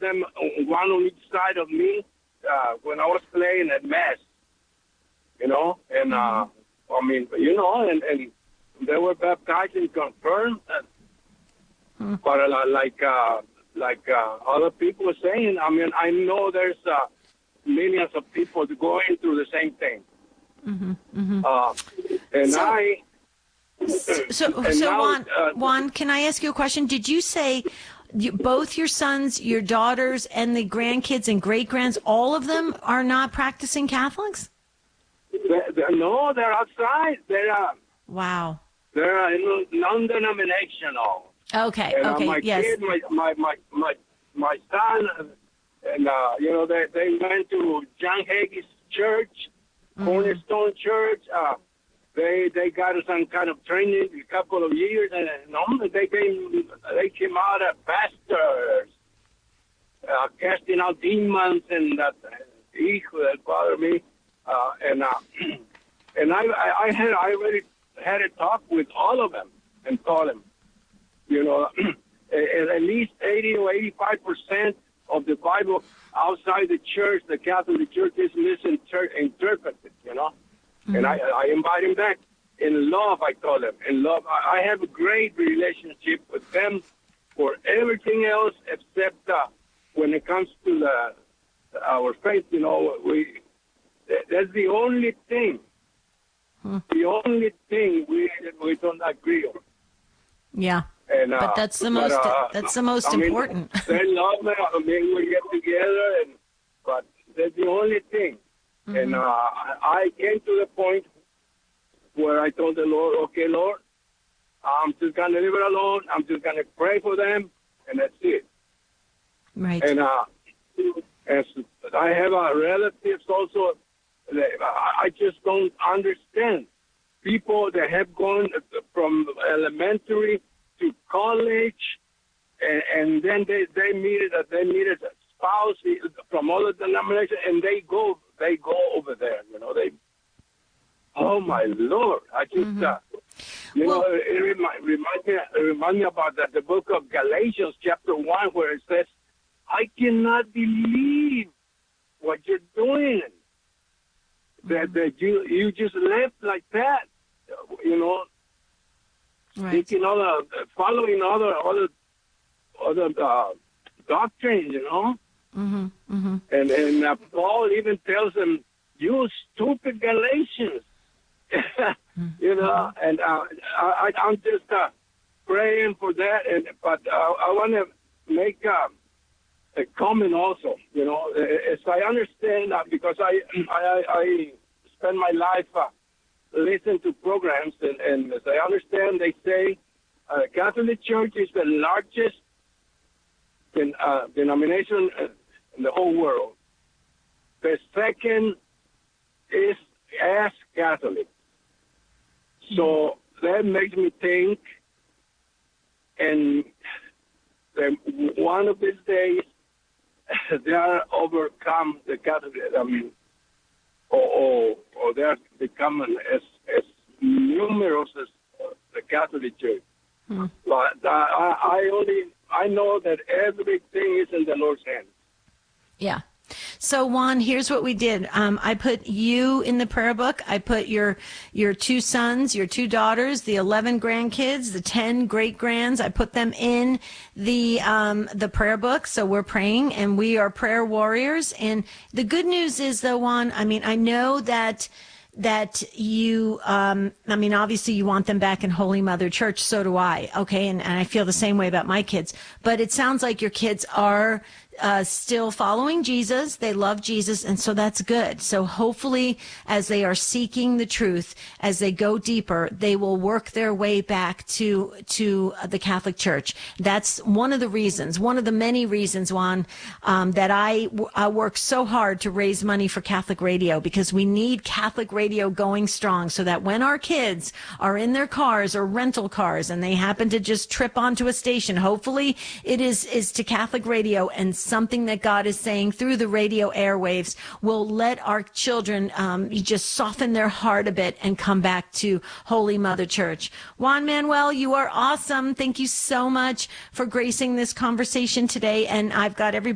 them, one on each side of me, when I was playing at Mass, and, and they were baptized and confirmed. But like other people were saying, I know there's millions of people going through the same thing. Juan, can I ask you a question? Did you say both your sons, your daughters, and the grandkids and great-grands, all of them are not practicing Catholics? No, they're outside. Wow. They're non-denominational. Okay. And, my kid, my son, and they went to John Hagee's church, Cornerstone Church. They got some kind of training a couple of years, and they came out as pastors, casting out demons, and that bothered me. And I already had a talk with all of them and told them, at least 80 or 85% of the Bible outside the church, the Catholic Church, is misinterpreted, And I invite him back. In love, I told him. In love. I have a great relationship with them for everything else except when it comes to our faith, that's the only thing. The only thing we don't agree on. Yeah. And, but that's the most important. They love me. We get together, but that's the only thing. And I came to the point where I told the Lord, okay, Lord, I'm just going to leave it alone. I'm just going to pray for them, and that's it. Right. And I have relatives also. I just don't understand people that have gone from elementary to college, and then they meet a spouse from other denominations, and they go over there. Oh my Lord! I just it reminds me about the book of Galatians, chapter 1, where it says, "I cannot believe what you're doing." That you just left like that, right. Speaking following other doctrines, And Paul even tells them, "You stupid Galatians," And I'm just praying for that. But I want to make a comment also, as I understand that, because I spend my life listening to programs, and as I understand, they say Catholic Church is the largest denomination in the whole world. The second is as Catholic. So that makes me think, and then one of these days, they are overcome the Catholic, or they are becoming as numerous as the Catholic Church. But I know that everything is in the Lord's hands. Yeah. So Juan, here's what we did. I put you in the prayer book. I put your 2 sons, your 2 daughters, the 11 grandkids, the 10 great grands. I put them in the prayer book. So we're praying, and we are prayer warriors. And the good news is, though, Juan, I know that you, obviously you want them back in Holy Mother Church. So do I. Okay. And I feel the same way about my kids, but it sounds like your kids are still following Jesus. They love Jesus. And so that's good. So hopefully as they are seeking the truth, as they go deeper, they will work their way back to the Catholic Church. That's one of the many reasons, Juan, that I work so hard to raise money for Catholic radio, because we need Catholic radio going strong, so that when our kids are in their cars or rental cars and they happen to just trip onto a station, hopefully it is to Catholic radio, and something that God is saying through the radio airwaves will let our children just soften their heart a bit and come back to Holy Mother Church. Juan Manuel, you are awesome. Thank you so much for gracing this conversation today. And I've got everybody